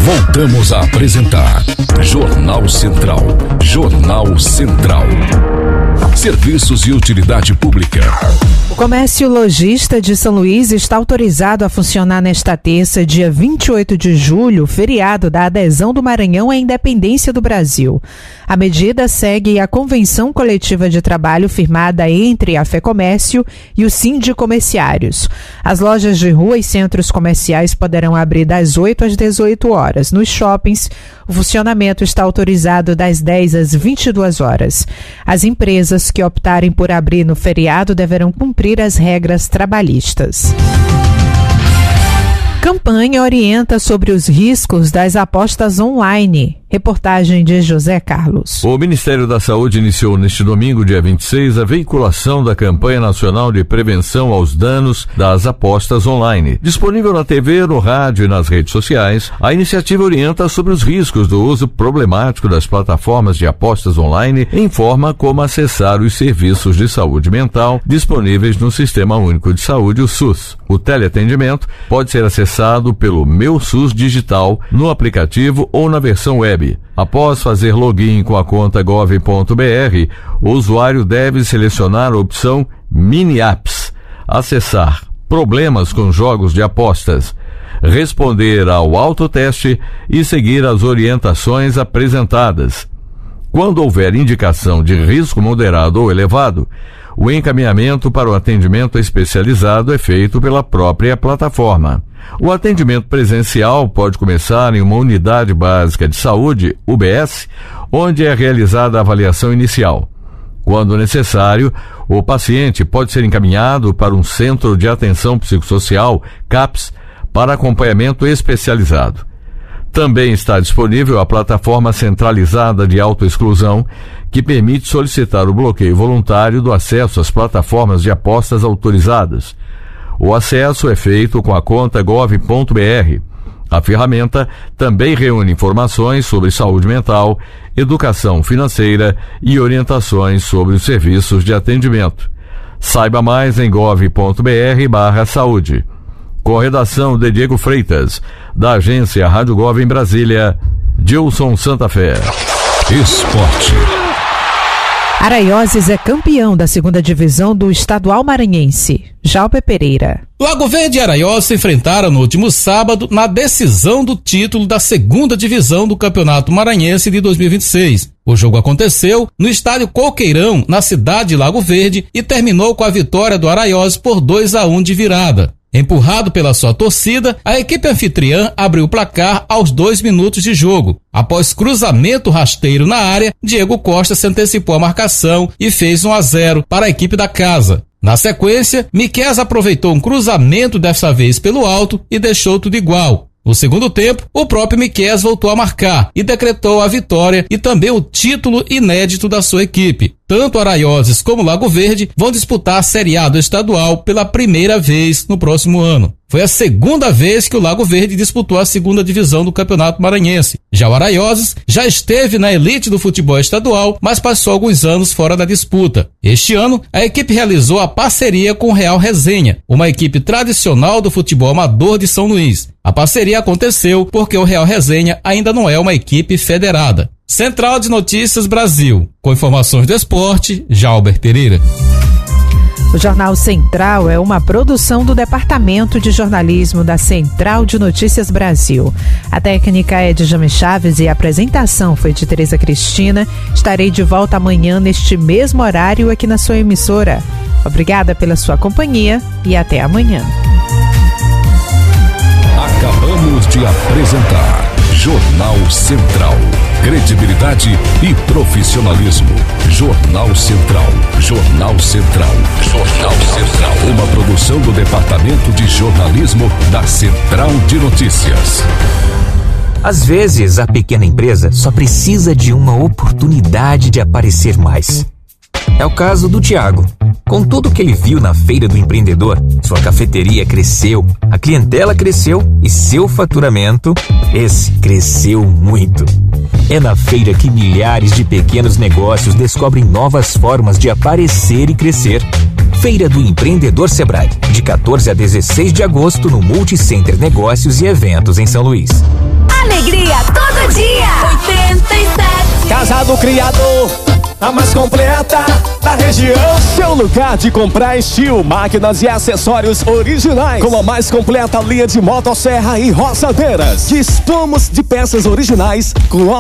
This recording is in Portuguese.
Voltamos a apresentar Jornal Central. Jornal Central. Serviços e utilidade pública. O comércio lojista de São Luís está autorizado a funcionar nesta terça, dia 28 de julho, feriado da adesão do Maranhão à independência do Brasil. A medida segue a convenção coletiva de trabalho firmada entre a FEComércio e o Sindicomerciários. As lojas de rua e centros comerciais poderão abrir das 8 às 18 horas. Nos shoppings, o funcionamento está autorizado das 10 às 22 horas. As empresas que optarem por abrir no feriado deverão cumprir as regras trabalhistas. Campanha orienta sobre os riscos das apostas online. Reportagem de José Carlos. O Ministério da Saúde iniciou neste domingo, dia 26, a veiculação da Campanha Nacional de Prevenção aos Danos das Apostas Online. Disponível na TV, no rádio e nas redes sociais, a iniciativa orienta sobre os riscos do uso problemático das plataformas de apostas online e informa como acessar os serviços de saúde mental disponíveis no Sistema Único de Saúde, o SUS. O teleatendimento pode ser acessado pelo Meu SUS Digital, no aplicativo ou na versão web. Após fazer login com a conta gov.br, o usuário deve selecionar a opção Mini Apps, acessar problemas com jogos de apostas, responder ao autoteste e seguir as orientações apresentadas. Quando houver indicação de risco moderado ou elevado, o encaminhamento para o atendimento especializado é feito pela própria plataforma. O atendimento presencial pode começar em uma unidade básica de saúde, UBS, onde é realizada a avaliação inicial. Quando necessário, o paciente pode ser encaminhado para um Centro de Atenção Psicossocial, CAPS, para acompanhamento especializado. Também está disponível a plataforma centralizada de autoexclusão, que permite solicitar o bloqueio voluntário do acesso às plataformas de apostas autorizadas. O acesso é feito com a conta gov.br. A ferramenta também reúne informações sobre saúde mental, educação financeira e orientações sobre os serviços de atendimento. Saiba mais em gov.br/saúde. Com redação de Diego Freitas, da agência Rádio Gov em Brasília, Gilson Santa Fé. Esporte. Araioses é campeão da 2ª divisão do estadual maranhense. Jalper Pereira. Lago Verde e Araioses se enfrentaram no último sábado na decisão do título da 2ª divisão do Campeonato Maranhense de 2026. O jogo aconteceu no estádio Coqueirão, na cidade de Lago Verde, e terminou com a vitória do Araioses por 2-1 de virada. Empurrado pela sua torcida, a equipe anfitriã abriu o placar aos 2 minutos de jogo. Após cruzamento rasteiro na área, Diego Costa se antecipou à marcação e fez 1-0 para a equipe da casa. Na sequência, Miqueias aproveitou um cruzamento dessa vez pelo alto e deixou tudo igual. No segundo tempo, o próprio Miqueias voltou a marcar e decretou a vitória e também o título inédito da sua equipe. Tanto Araioses como Lago Verde vão disputar a Série A do estadual pela primeira vez no próximo ano. Foi a 2ª vez que o Lago Verde disputou a 2ª divisão do Campeonato Maranhense. Já o Araioses já esteve na elite do futebol estadual, mas passou alguns anos fora da disputa. Este ano, a equipe realizou a parceria com o Real Resenha, uma equipe tradicional do futebol amador de São Luís. A parceria aconteceu porque o Real Resenha ainda não é uma equipe federada. Central de Notícias Brasil. Com informações do esporte, Jalber Pereira. O Jornal Central é uma produção do Departamento de Jornalismo da Central de Notícias Brasil. A técnica é de Jame Chaves e a apresentação foi de Tereza Cristina. Estarei de volta amanhã neste mesmo horário aqui na sua emissora. Obrigada pela sua companhia e até amanhã. Acabamos de apresentar Jornal Central. Credibilidade e profissionalismo. Jornal Central. Jornal Central. Jornal Central. Uma produção do Departamento de Jornalismo da Central de Notícias. Às vezes, a pequena empresa só precisa de uma oportunidade de aparecer mais. É o caso do Tiago. Com tudo que ele viu na Feira do Empreendedor, sua cafeteria cresceu, a clientela cresceu e seu faturamento, esse cresceu muito. É na feira que milhares de pequenos negócios descobrem novas formas de aparecer e crescer. Feira do Empreendedor Sebrae, de 14 a 16 de agosto no Multicenter Negócios e Eventos em São Luís. Alegria todo dia. 87. Casa do Criador, a mais completa da região. Seu lugar de comprar estilo, máquinas e acessórios originais, com a mais completa linha de motosserra e roçadeiras. Dispomos de peças originais com